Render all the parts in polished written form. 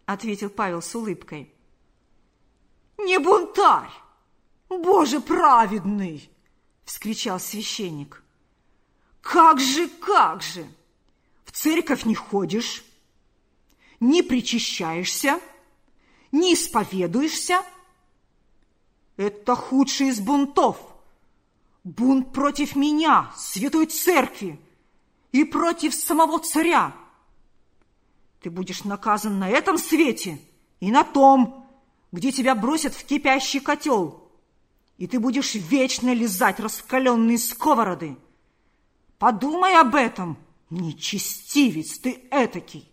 ответил Павел с улыбкой. Не бунтарь! Боже праведный! Вскричал священник. Как же, как же! В церковь не ходишь, не причащаешься, не исповедуешься. Это худший из бунтов. Бунт против меня, святой церкви, и против самого царя. Ты будешь наказан на этом свете и на том, где тебя бросят в кипящий котел, и ты будешь вечно лизать раскаленные сковороды. Подумай об этом, нечестивец ты этакий.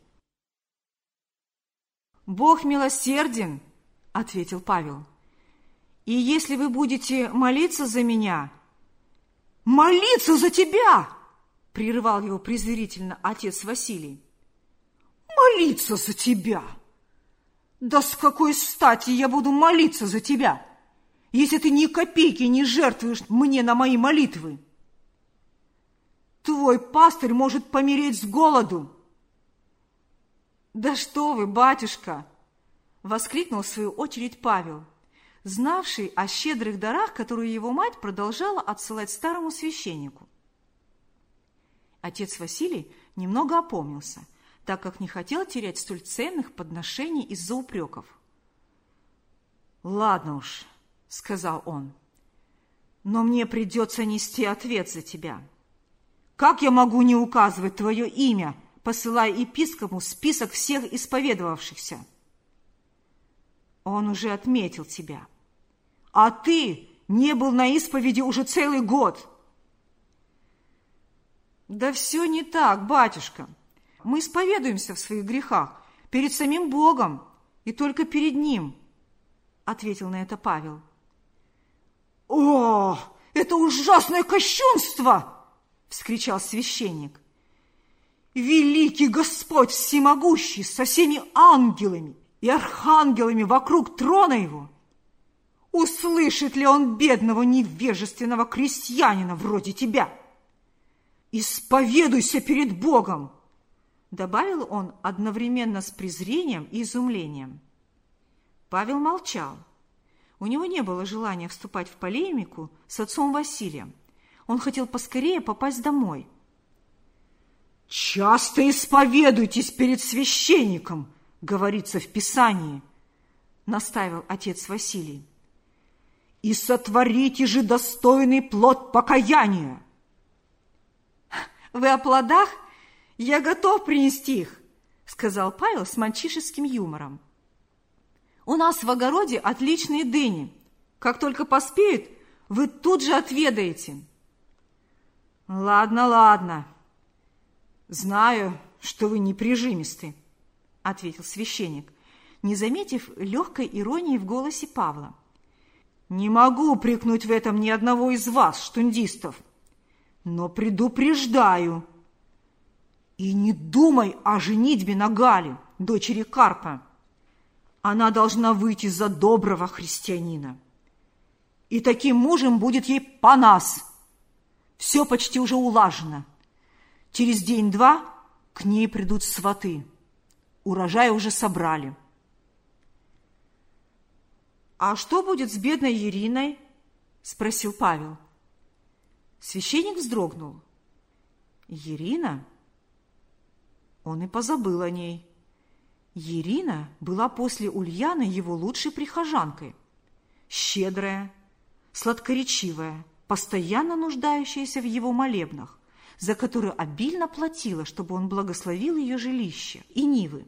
Бог милосерден, ответил Павел, и если вы будете молиться за меня... Молиться за тебя! Прерывал его презрительно отец Василий. Молиться за тебя! Да с какой стати я буду молиться за тебя, если ты ни копейки не жертвуешь мне на мои молитвы? Твой пастырь может помереть с голоду. Да что вы, батюшка! Воскликнул в свою очередь Павел, знавший о щедрых дарах, которые его мать продолжала отсылать старому священнику. Отец Василий немного опомнился, так как не хотел терять столь ценных подношений из-за упреков. «Ладно уж», — сказал он, — «но мне придется нести ответ за тебя. Как я могу не указывать твое имя, посылая епископу список всех исповедовавшихся? Он уже отметил тебя, а ты не был на исповеди уже целый год». «Да все не так, батюшка. Мы исповедуемся в своих грехах перед самим Богом и только перед Ним», — ответил на это Павел. «О, это ужасное кощунство!» — вскричал священник. «Великий Господь всемогущий со всеми ангелами и архангелами вокруг трона Его! Услышит ли Он бедного невежественного крестьянина вроде тебя? Исповедуйся перед Богом!» Добавил он одновременно с презрением и изумлением. Павел молчал. У него не было желания вступать в полемику с отцом Василием. Он хотел поскорее попасть домой. «Часто исповедуйтесь перед священником, — говорится в Писании, — настаивал отец Василий, — и сотворите же достойный плод покаяния». «Вы о плодах? Я готов принести их, — сказал Павел с мальчишеским юмором. «У нас в огороде отличные дыни. Как только поспеют, вы тут же отведаете». «Ладно, ладно. Знаю, что вы не прижимисты, — ответил священник, не заметив легкой иронии в голосе Павла. «Не могу упрекнуть в этом ни одного из вас, штундистов, но предупреждаю. И не думай о женитьбе на Гале, дочери Карпа. Она должна выйти за доброго христианина. И таким мужем будет ей Панас. Все почти уже улажено. Через день-два к ней придут сваты. Урожай уже собрали». «А что будет с бедной Ириной?» – спросил Павел. Священник вздрогнул. «Ирина?» Он и позабыл о ней. Ирина была после Ульяны его лучшей прихожанкой. Щедрая, сладкоречивая, постоянно нуждающаяся в его молебнах, за которую обильно платила, чтобы он благословил ее жилище и нивы.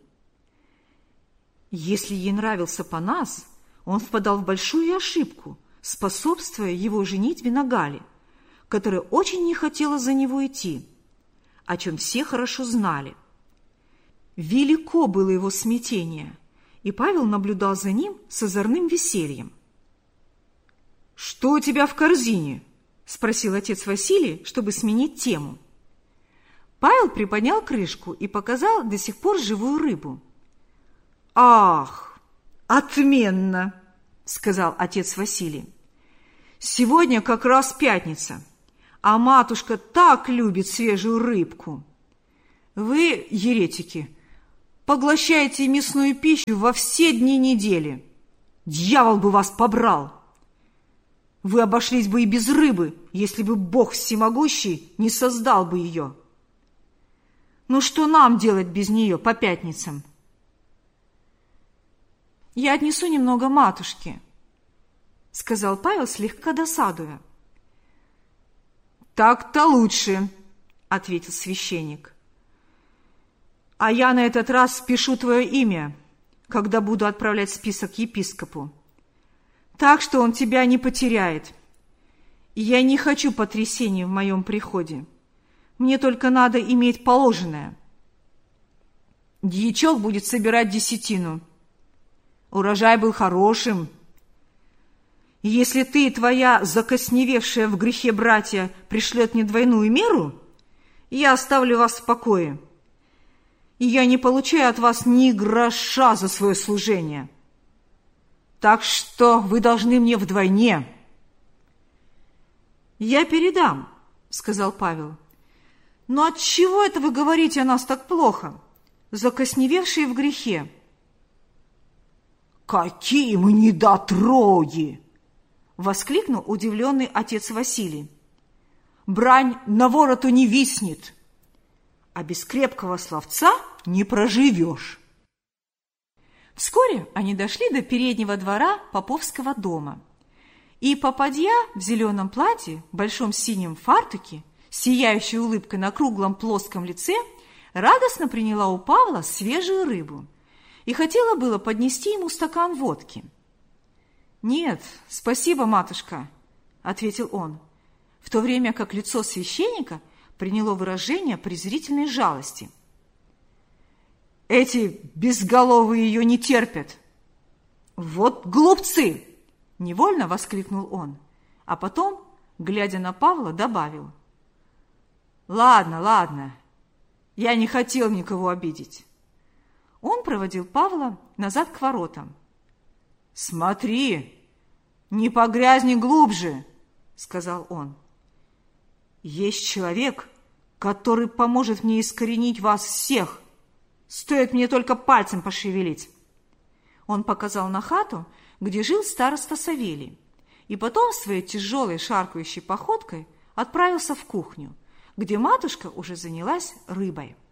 Если ей нравился Панас, он впадал в большую ошибку, способствуя его женитьбе на Гале, которая очень не хотела за него идти, о чем все хорошо знали. Велико было его смятение, и Павел наблюдал за ним с озорным весельем. «Что у тебя в корзине?» – спросил отец Василий, чтобы сменить тему. Павел приподнял крышку и показал до сих пор живую рыбу. «Ах, отменно!» – сказал отец Василий. «Сегодня как раз пятница, а матушка так любит свежую рыбку. Вы, еретики, поглощаете мясную пищу во все дни недели. Дьявол бы вас побрал! Вы обошлись бы и без рыбы, если бы Бог всемогущий не создал бы ее. Ну что нам делать без нее по пятницам? Я отнесу немного матушке, сказал Павел, слегка досадуя. Так-то лучше, ответил священник. А я на этот раз спешу твое имя, когда буду отправлять список епископу. Так что он тебя не потеряет. И я не хочу потрясений в моем приходе. Мне только надо иметь положенное. Дьячок будет собирать десятину. Урожай был хорошим. И если ты и твоя закосневевшая в грехе братья пришлет мне двойную меру, я оставлю вас в покое. И я не получаю от вас ни гроша за свое служение. Так что вы должны мне вдвойне. Я передам, сказал Павел. Но отчего это вы говорите о нас так плохо, закосневевшие в грехе? Какие мы недотроги! Воскликнул удивленный отец Василий. Брань на вороту не виснет, а без крепкого словца не проживешь. Вскоре они дошли до переднего двора Поповского дома. И попадья в зеленом платье, большом синем фартуке, сияющей улыбкой на круглом плоском лице, радостно приняла у Павла свежую рыбу и хотела было поднести ему стакан водки. «Нет, спасибо, матушка», — ответил он, в то время как лицо священника приняло выражение презрительной жалости. «Эти безголовые ее не терпят». «Вот глупцы!» — невольно воскликнул он, а потом, глядя на Павла, добавил. «Ладно, ладно, я не хотел никого обидеть». Он проводил Павла назад к воротам. «Смотри, не погрязни глубже», — сказал он. «Есть человек, который поможет мне искоренить вас всех. Стоит мне только пальцем пошевелить». Он показал на хату, где жил староста Савелий, и потом своей тяжелой шаркающей походкой отправился в кухню, где матушка уже занялась рыбой.